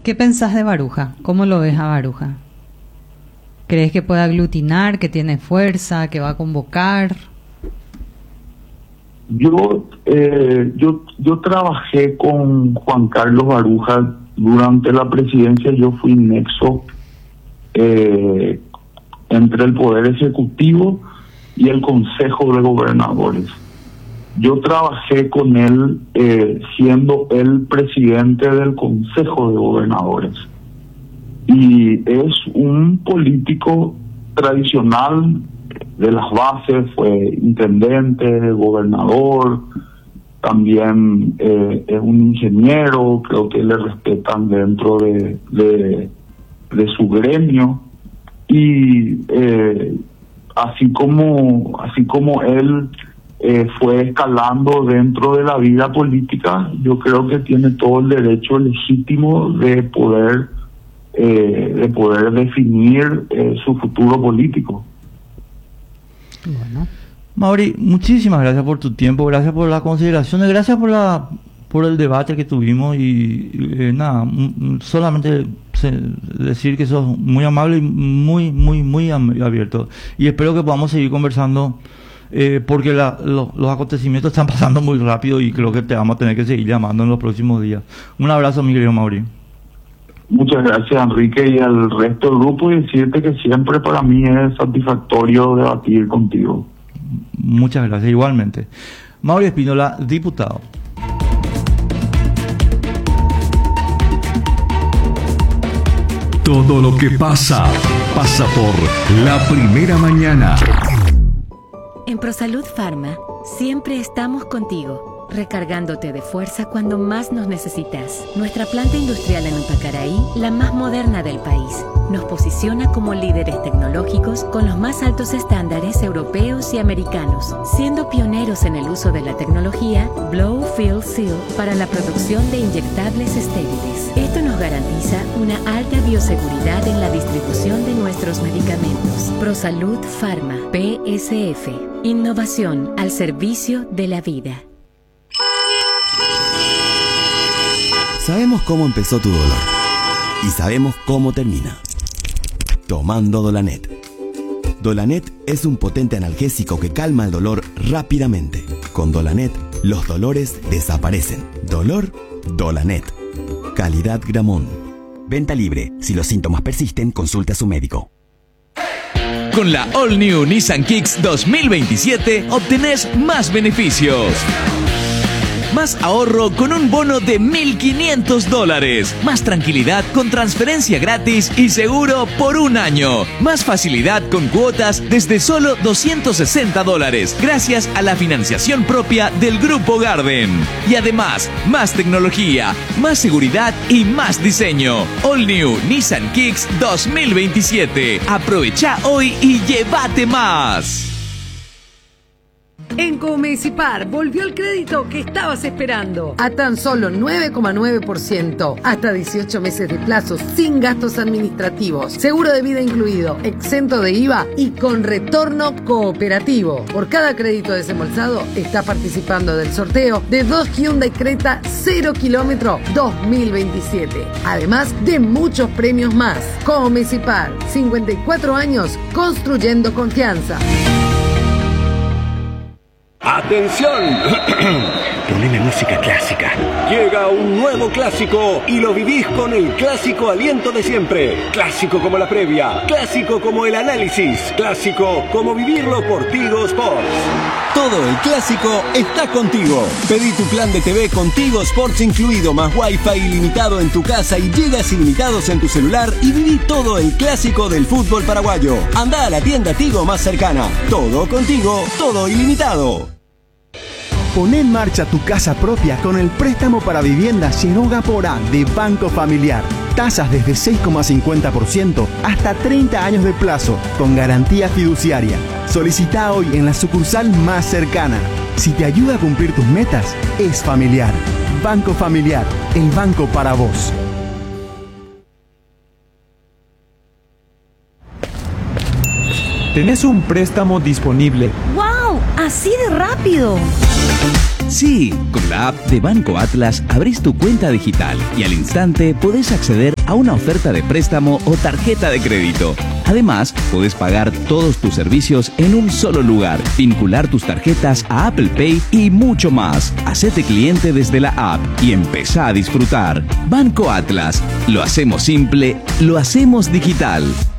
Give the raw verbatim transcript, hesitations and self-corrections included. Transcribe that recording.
¿Qué pensás de Baruja? ¿Cómo lo ves a Baruja? ¿Crees que puede aglutinar, que tiene fuerza, que va a convocar? Yo, eh, yo, yo trabajé con Juan Carlos Baruja durante la presidencia. Yo fui nexo eh, entre el Poder Ejecutivo y el Consejo de Gobernadores. Yo trabajé con él eh, siendo el presidente del Consejo de Gobernadores. Y es un político tradicional de las bases, fue intendente, gobernador, también eh, es un ingeniero, creo que le respetan dentro de, de, de su gremio. Y eh, así como, así como él eh, fue escalando dentro de la vida política, yo creo que tiene todo el derecho legítimo de poder Eh, de poder definir eh, su futuro político. Bueno, Mauri, muchísimas gracias por tu tiempo, gracias por las consideraciones, gracias por la por el debate que tuvimos y eh, nada, m- solamente se, decir que sos muy amable y muy, muy, muy am- abierto. Y espero que podamos seguir conversando eh, porque la, lo, los acontecimientos están pasando muy rápido y creo que te vamos a tener que seguir llamando en los próximos días. Un abrazo, mi querido Mauri. Muchas gracias, Enrique, y al resto del grupo, y decirte que siempre para mí es satisfactorio debatir contigo. Muchas gracias, igualmente. Mauri Espínola, diputado. Todo lo que pasa, pasa por La Primera Mañana. En ProSalud Pharma, siempre estamos contigo, recargándote de fuerza cuando más nos necesitas. Nuestra planta industrial en Umpacaraí, la más moderna del país, nos posiciona como líderes tecnológicos con los más altos estándares europeos y americanos, siendo pioneros en el uso de la tecnología Blow Fill Seal para la producción de inyectables estériles. Esto nos garantiza una alta bioseguridad en la distribución de nuestros medicamentos. ProSalud Pharma, P S F. Innovación al servicio de la vida. Sabemos cómo empezó tu dolor y sabemos cómo termina. Tomando Dolanet. Dolanet es un potente analgésico que calma el dolor rápidamente. Con Dolanet, los dolores desaparecen. Dolor, Dolanet. Calidad Gramón. Venta libre. Si los síntomas persisten, consulte a su médico. Con la All New Nissan Kicks dos mil veintisiete obtenés más beneficios. Más ahorro con un bono de mil quinientos dólares. Más tranquilidad con transferencia gratis y seguro por un año. Más facilidad con cuotas desde solo doscientos sesenta dólares. Gracias a la financiación propia del Grupo Garden. Y además, más tecnología, más seguridad y más diseño. All New Nissan Kicks dos mil veintisiete. Aprovecha hoy y llévate más. En Comecipar volvió el crédito que estabas esperando a tan solo nueve coma nueve por ciento, hasta dieciocho meses de plazo sin gastos administrativos, seguro de vida incluido, exento de I V A y con retorno cooperativo. Por cada crédito desembolsado está participando del sorteo de dos Hyundai Creta cero kilómetro dos mil veintisiete, además de muchos premios más. Comecipar, cincuenta y cuatro años construyendo confianza. ¡Atención! Poneme música clásica. Llega un nuevo clásico y lo vivís con el clásico aliento de siempre. Clásico como la previa, clásico como el análisis, clásico como vivirlo por Tigo Sports. Todo el clásico está contigo. Pedí tu plan de T V con Tigo Sports incluido, más Wi-Fi ilimitado en tu casa y gigas ilimitados en tu celular y viví todo el clásico del fútbol paraguayo. Anda a la tienda Tigo más cercana. Todo contigo, todo ilimitado. Pon en marcha tu casa propia con el préstamo para vivienda Quiroga Porá de Banco Familiar. Tasas desde seis coma cincuenta por ciento hasta treinta años de plazo con garantía fiduciaria. Solicita hoy en la sucursal más cercana. Si te ayuda a cumplir tus metas, es familiar. Banco Familiar, el banco para vos. Tenés un préstamo disponible. ¡Wow! ¡Así de rápido! Sí, con la app de Banco Atlas abrís tu cuenta digital y al instante podés acceder a una oferta de préstamo o tarjeta de crédito. Además, puedes pagar todos tus servicios en un solo lugar, vincular tus tarjetas a Apple Pay y mucho más. Hacete cliente desde la app y empezá a disfrutar. Banco Atlas. Lo hacemos simple, lo hacemos digital.